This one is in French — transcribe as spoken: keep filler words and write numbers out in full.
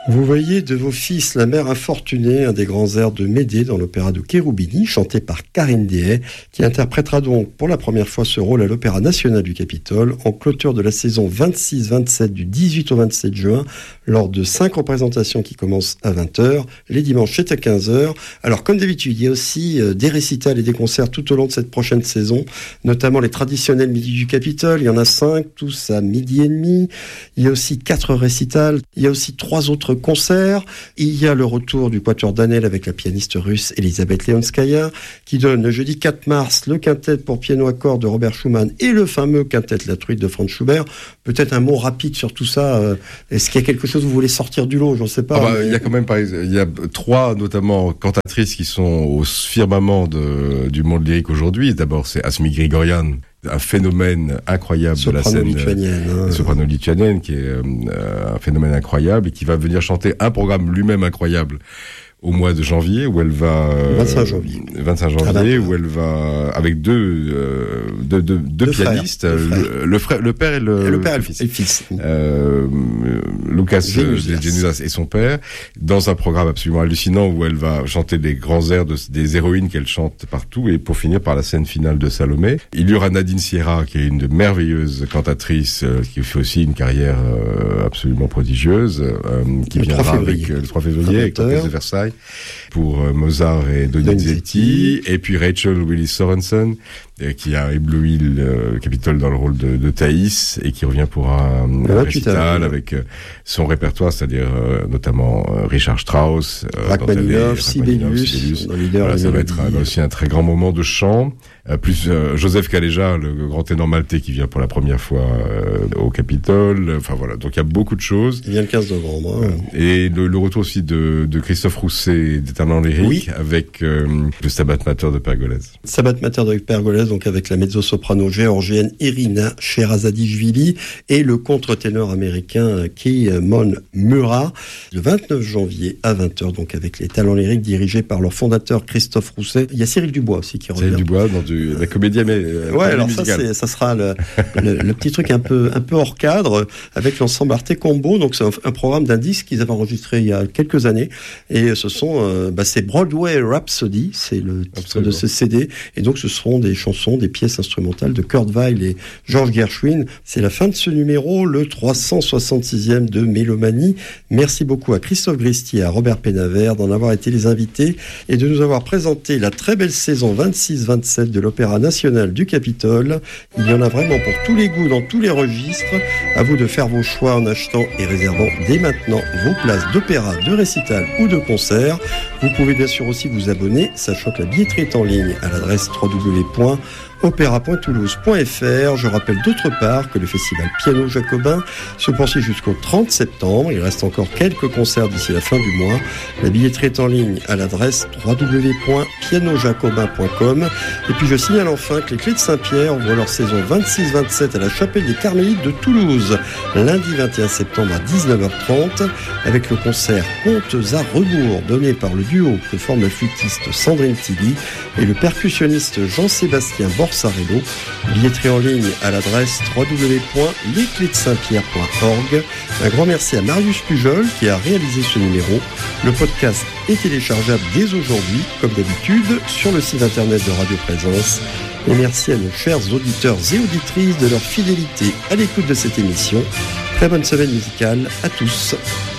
Vous voyez de vos fils la mère infortunée, un des grands airs de Médée dans l'opéra de Cherubini, chanté par Karine Dehaye, qui interprétera donc pour la première fois ce rôle à l'Opéra National du Capitole, en clôture de la saison vingt-six vingt-sept du dix-huit au vingt-sept juin, lors de cinq représentations qui commencent à vingt heures. Les dimanches, c'est à quinze heures. Alors, comme d'habitude, il y a aussi euh, des récitals et des concerts tout au long de cette prochaine saison, notamment les traditionnels Midi du Capitole. Il y en a cinq, tous à midi et demi. Il y a aussi quatre récitals. Il y a aussi trois autres concerts. Il y a le retour du Quatuor Danel avec la pianiste russe Elisabeth Leonskaya, qui donne le jeudi quatre mars le quintet pour piano à cordes de Robert Schumann et le fameux quintet La Truite de Franz Schubert. Peut-être un mot rapide sur tout ça. Est-ce qu'il y a quelque chose que vous voulez sortir du lot? Je ne sais pas. Ah bah, mais... Il y a quand même par exemple, il y a trois notamment cantatrices qui sont au firmament de, du monde lyrique aujourd'hui. D'abord, c'est Asmik Grigorian, un phénomène incroyable soprano de la scène lituanienne, hein. soprano lituanienne, qui est euh, un phénomène incroyable et qui va venir chanter un programme lui-même incroyable au mois de janvier, où elle va euh, vingt-cinq janvier, vingt-cinq janvier, où elle va avec deux euh, deux, deux, deux, deux pianistes, frères, deux frères. Le, le frère, le père et le, et le père et le fils, et le fils. Euh, Lucas Genuzias et son père, dans un programme absolument hallucinant où elle va chanter des grands airs de, des héroïnes qu'elle chante partout, et pour finir par la scène finale de Salomé. Il y aura Nadine Sierra, qui est une de merveilleuse cantatrice, euh, qui fait aussi une carrière euh, absolument prodigieuse, euh, qui le viendra avec euh, le trois février avec l'Orchestre de Versailles pour euh, Mozart et Donizetti, et puis Rachel Willis Sorensen, euh, qui a ébloui le, le Capitole dans le rôle de, de Thaïs, et qui revient pour un, un récital avec euh, son répertoire, c'est-à-dire euh, notamment euh, Richard Strauss, euh, Rachmaninoff, Sibelius. Voilà, ça va être un, aussi un très grand moment de chant. Euh, plus euh, Joseph Caléja, le grand ténor maltais, qui vient pour la première fois euh, au Capitole. Enfin voilà, donc il y a beaucoup de choses. Il vient le quinze novembre. Hein. Et le, le retour aussi de, de Christophe Rousset des Talents lyriques, oui, avec euh, le Stabat Mater de Pergolèse. Stabat Mater de Pergolèse, donc avec la mezzo-soprano géorgienne Irina Sherazadishvili et le contre-ténor américain Keimon Mura, le vingt-neuf janvier à vingt heures, donc avec les Talents lyriques dirigés par leur fondateur Christophe Rousset. Il y a Cyril Dubois aussi qui revient. Cyril Dubois dans du la comédie mais euh, ouais, alors ça, c'est, ça sera le, le, le petit truc un peu un peu hors cadre avec l'ensemble Arte Combo. Donc c'est un, un programme d'un disque qu'ils avaient enregistré il y a quelques années, et ce sont euh, bah, c'est Broadway Rhapsody, c'est le titre Absolument. de ce C D, et donc ce seront des chansons, des pièces instrumentales de Kurt Weill et George Gershwin. C'est la fin de ce numéro, le trois cent soixante-sixième de Mélomanie. Merci beaucoup à Christophe Gresti et à Robert Pénavert d'en avoir été les invités et de nous avoir présenté la très belle saison vingt-six vingt-sept de l'Opéra National du Capitole. Il y en a vraiment pour tous les goûts, dans tous les registres. À vous de faire vos choix en achetant et réservant dès maintenant vos places d'opéra, de récital ou de concert. Vous pouvez bien sûr aussi vous abonner, sachant que la billetterie est en ligne à l'adresse w w w point opéra point toulouse point f r. Je rappelle d'autre part que le festival Piano Jacobin se poursuit jusqu'au trente septembre. Il reste encore quelques concerts d'ici la fin du mois. La billetterie est en ligne à l'adresse w w w point piano jacobin point com. Et puis je signale enfin que les Clés de Saint-Pierre ouvrent leur saison vingt-six vingt-sept à la Chapelle des Carmélites de Toulouse, lundi vingt et un septembre à dix-neuf heures trente, avec le concert Contes à rebours donné par le duo que forme la flûtiste Sandrine Tilly et le percussionniste Jean-Sébastien Borsarello. Billetterie en ligne à l'adresse w w w point les clés de saint pierre point org. Un grand merci à Marius Pujol qui a réalisé ce numéro. Le podcast est téléchargeable dès aujourd'hui, comme d'habitude, sur le site internet de Radio Présence. Et merci à nos chers auditeurs et auditrices de leur fidélité à l'écoute de cette émission. Très bonne semaine musicale à tous.